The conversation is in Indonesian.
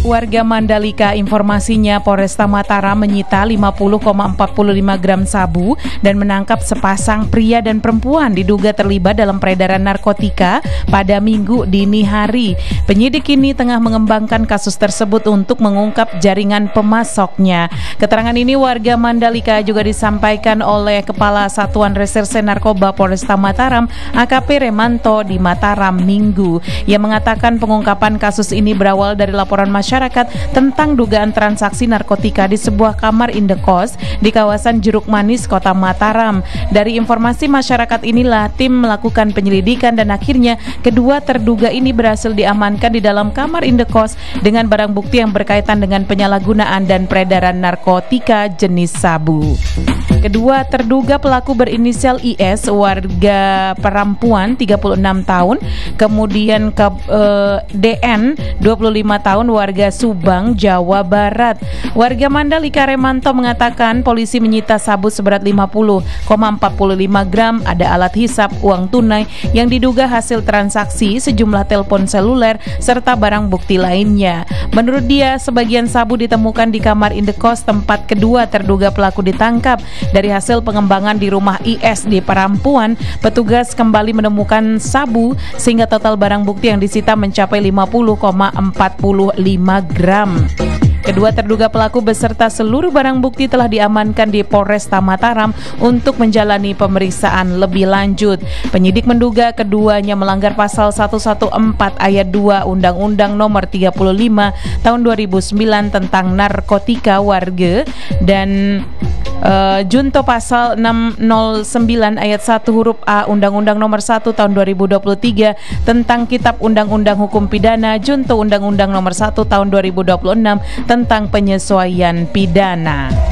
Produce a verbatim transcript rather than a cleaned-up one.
Warga Mandalika, informasinya Polresta Mataram menyita lima puluh koma empat lima gram sabu dan menangkap sepasang pria dan perempuan diduga terlibat dalam peredaran narkotika pada Minggu dini hari. Penyidik ini tengah mengembangkan kasus tersebut untuk mengungkap jaringan pemasoknya. Keterangan ini warga Mandalika juga disampaikan oleh Kepala Satuan Reserse Narkoba Polresta Mataram, A K P Remanto di Mataram Minggu. Ia mengatakan pengungkapan kasus ini berawal dari laporan masyarakat masyarakat tentang dugaan transaksi narkotika di sebuah kamar indekos di kawasan Jeruk Manis, Kota Mataram. Dari informasi masyarakat inilah tim melakukan penyelidikan dan akhirnya kedua terduga ini berhasil diamankan di dalam kamar indekos dengan barang bukti yang berkaitan dengan penyalahgunaan dan peredaran narkotika jenis sabu. Kedua terduga pelaku berinisial I S, warga Perampuan tiga puluh enam tahun, kemudian ke, eh, D N dua puluh lima tahun, warga Subang, Jawa Barat. Warga Mandalika Remanto mengatakan polisi menyita sabu seberat lima puluh koma empat lima gram, ada alat hisap, uang tunai yang diduga hasil transaksi, sejumlah telepon seluler, serta barang bukti lainnya. Menurut dia, sebagian sabu ditemukan di kamar indekos tempat kedua terduga pelaku ditangkap. Dari hasil pengembangan di rumah I S di Perampuan, petugas kembali menemukan sabu sehingga total barang bukti yang disita mencapai lima puluh koma empat lima gram. Kedua terduga pelaku beserta seluruh barang bukti telah diamankan di Polresta Mataram untuk menjalani pemeriksaan lebih lanjut. Penyidik menduga keduanya melanggar pasal seratus empat belas ayat dua Undang-Undang Nomor tiga puluh lima Tahun dua ribu sembilan tentang narkotika warga dan uh, junto pasal enam nol sembilan ayat satu huruf A Undang-Undang Nomor satu Tahun dua ribu dua puluh tiga tentang Kitab Undang-Undang Hukum Pidana, junto Undang-Undang Nomor satu Tahun dua ribu dua puluh enam tentang penyesuaian pidana.